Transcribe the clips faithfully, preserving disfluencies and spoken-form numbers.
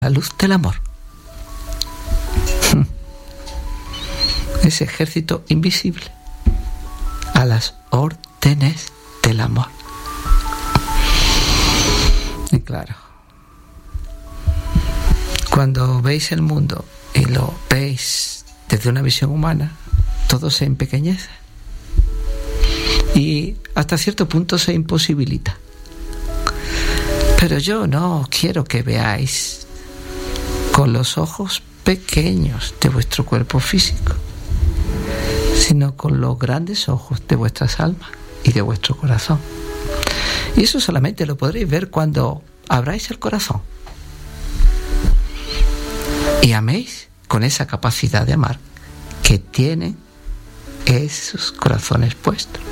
la luz del amor. Ese ejército invisible a las órdenes del amor. Y claro, cuando veis el mundo y lo veis desde una visión humana, todo se empequeñece y hasta cierto punto se imposibilita. Pero yo no quiero que veáis con los ojos pequeños de vuestro cuerpo físico, sino con los grandes ojos de vuestras almas y de vuestro corazón. Y eso solamente lo podréis ver cuando abráis el corazón y améis con esa capacidad de amar que tienen esos corazones puestos.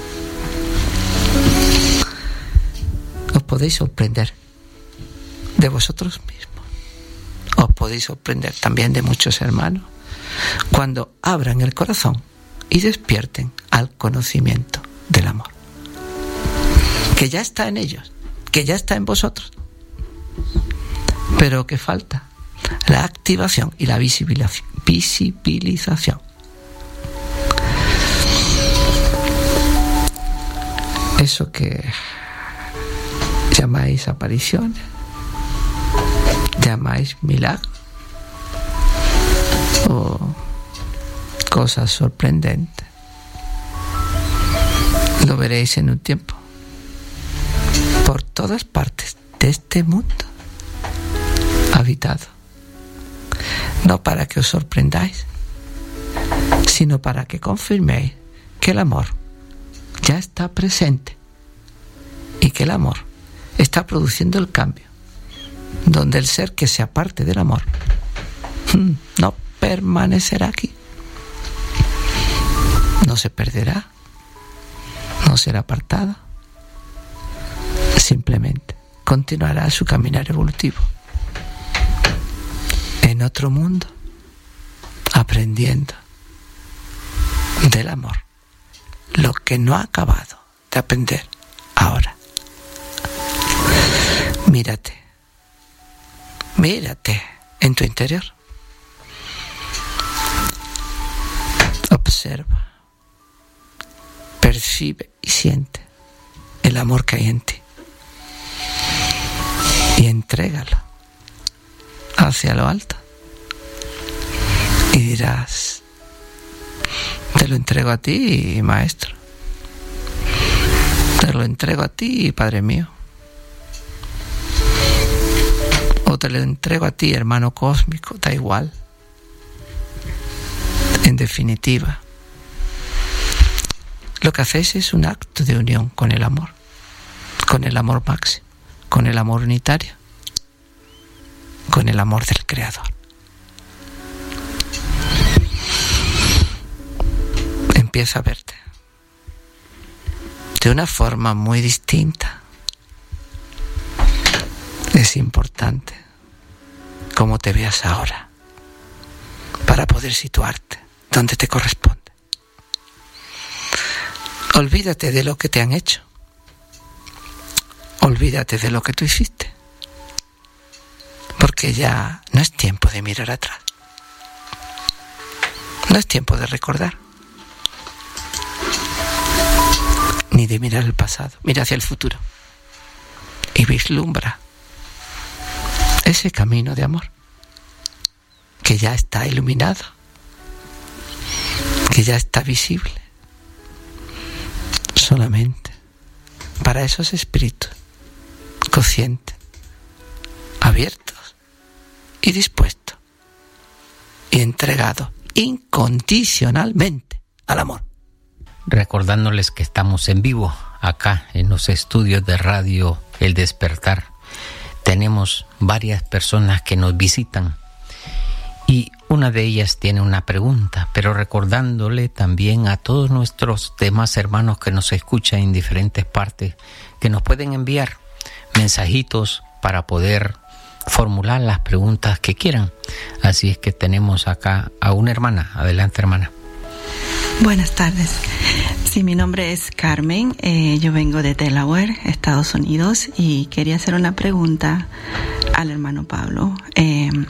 Os podéis sorprender de vosotros mismos. Os podéis sorprender también de muchos hermanos cuando abran el corazón y despierten al conocimiento del amor, que ya está en ellos, que ya está en vosotros, pero que falta la activación y la visibilización. Eso que llamáis apariciones, llamáis milagros o cosas sorprendentes, lo veréis en un tiempo por todas partes de este mundo habitado, no para que os sorprendáis, sino para que confirméis que el amor ya está presente y que el amor está produciendo el cambio, donde el ser que se aparte del amor no permanecerá aquí, no se perderá, no será apartado, simplemente continuará su caminar evolutivo en otro mundo, aprendiendo del amor lo que no ha acabado de aprender ahora. Mírate, mírate en tu interior. Observa, percibe y siente el amor que hay en ti y entrégalo hacia lo alto y dirás: te lo entrego a ti, maestro, te lo entrego a ti, Padre mío, o te lo entrego a ti, hermano cósmico, da igual. En definitiva, lo que hacéis es un acto de unión con el amor, con el amor máximo, con el amor unitario, con el amor del Creador. Empieza a verte de una forma muy distinta. Es importante cómo te veas ahora para poder situarte donde te corresponde. Olvídate de lo que te han hecho. Olvídate de lo que tú hiciste. Porque ya no es tiempo de mirar atrás. No es tiempo de recordar. Ni de mirar el pasado. Mira hacia el futuro. Y vislumbra ese camino de amor que ya está iluminado, que ya está visible, solamente para esos espíritus conscientes, abiertos y dispuestos y entregados incondicionalmente al amor. Recordándoles que estamos en vivo acá en los estudios de Radio El Despertar. Tenemos varias personas que nos visitan y una de ellas tiene una pregunta, pero recordándole también a todos nuestros demás hermanos que nos escuchan en diferentes partes, que nos pueden enviar mensajitos para poder formular las preguntas que quieran. Así es que tenemos acá a una hermana. Adelante, hermana. Buenas tardes. Sí, mi nombre es Carmen. Eh, yo vengo de Delaware, Estados Unidos, y quería hacer una pregunta al hermano Pablo. Eh,